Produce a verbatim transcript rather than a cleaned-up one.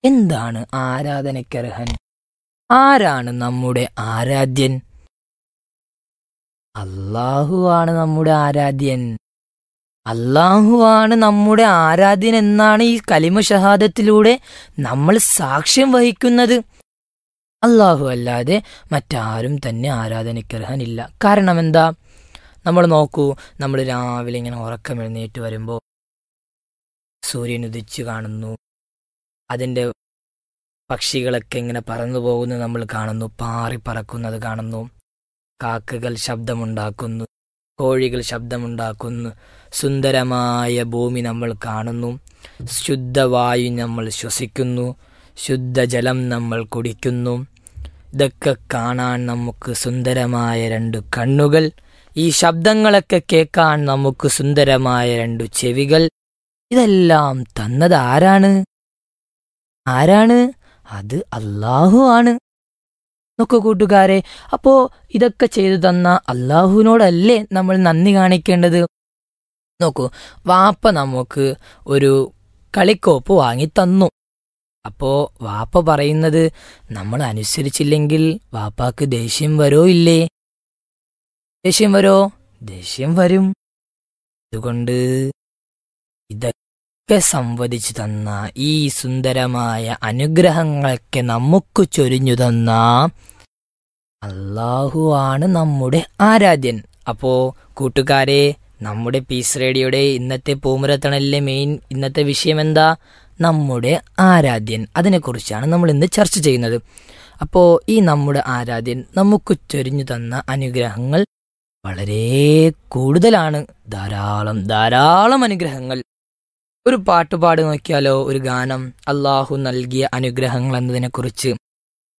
എന്താണ് ആരാധനയ്ക്കർഹൻ? ആരാണ് നമ്മുടെ ആരാധ്യൻ? അല്ലാഹു ആണ് നമ്മുടെ ആരാധ്യൻ. അല്ലാഹു ആണ് നമ്മുടെ ആരാധ്യൻ എന്നാണ് ഈ കലിമ ഷഹാദത്തിലൂടെ നമ്മൾ സാക്ഷ്യം വഹിക്കുന്നത്. അല്ലാഹു അല്ലാതെ മറ്റാരും തന്നെ ആരാധനയ്ക്കർഹനില്ല. കാരണം എന്താ? നമ്മൾ നോക്കൂ, നമ്മൾ രാവിലെ ഇങ്ങനെ ഉറക്കം എഴുന്നേറ്റ് വരുമ്പോൾ സൂര്യൻ ഉദിച്ചു കാണുന്നു, അതിൻ്റെ പക്ഷികളൊക്കെ ഇങ്ങനെ പറന്നു പോകുന്നത് നമ്മൾ കാണുന്നു, പാറി പറക്കുന്നത് കാണുന്നു, കാക്കകൾ ശബ്ദമുണ്ടാക്കുന്നു, കോഴികൾ ശബ്ദമുണ്ടാക്കുന്നു, സുന്ദരമായ ഭൂമി നമ്മൾ കാണുന്നു, ശുദ്ധവായു നമ്മൾ ശ്വസിക്കുന്നു, ശുദ്ധജലം നമ്മൾ കുടിക്കുന്നു. ഇതൊക്കെ കാണാൻ നമുക്ക് സുന്ദരമായ രണ്ട് കണ്ണുകൾ, ഈ ശബ്ദങ്ങളൊക്കെ കേൾക്കാൻ നമുക്ക് സുന്ദരമായ രണ്ടു ചെവികൾ. ഇതെല്ലാം തന്നത് ആരാണ്? ആരാണ്? അത് അല്ലാഹു ആണ്. നോക്കൂ കൂട്ടുകാരെ, അപ്പോ ഇതൊക്കെ ചെയ്തു തന്ന അല്ലാഹുവിനോടല്ലേ നമ്മൾ നന്ദി കാണിക്കേണ്ടത്? നോക്കൂ, വാപ്പ നമുക്ക് ഒരു കളിക്കോപ്പ് വാങ്ങി തന്നു. അപ്പോ വാപ്പ പറയുന്നത് നമ്മൾ അനുസരിച്ചില്ലെങ്കിൽ വാപ്പാക്ക് ദേഷ്യം വരോ ഇല്ലേ? ദേഷ്യം വരോ? ദേഷ്യം വരും. അതുകൊണ്ട് ഇതൊക്കെ സംവദിച്ചു തന്ന, ഈ സുന്ദരമായ അനുഗ്രഹങ്ങളൊക്കെ നമുക്ക് ചൊരിഞ്ഞു തന്ന അല്ലാഹു ആണ് നമ്മുടെ ആരാധ്യൻ. അപ്പോ കൂട്ടുകാരെ, നമ്മുടെ പീസ് റേഡിയോയുടെ ഇന്നത്തെ പൂമുരത്തണലിലെ മെയിൻ ഇന്നത്തെ വിഷയം എന്താ? നമ്മുടെ ആരാധ്യൻ. അതിനെക്കുറിച്ചാണ് നമ്മൾ ഇന്ന് ചർച്ച ചെയ്യുന്നത്. അപ്പോൾ ഈ നമ്മുടെ ആരാധ്യൻ നമുക്ക് ചൊരിഞ്ഞു തന്ന അനുഗ്രഹങ്ങൾ വളരെ കൂടുതലാണ്. ധാരാളം ധാരാളം അനുഗ്രഹങ്ങൾ. ഒരു പാട്ടുപാട് നോക്കിയാലോ, ഒരു ഗാനം, അള്ളാഹു നൽകിയ അനുഗ്രഹങ്ങൾ എന്നതിനെക്കുറിച്ച്.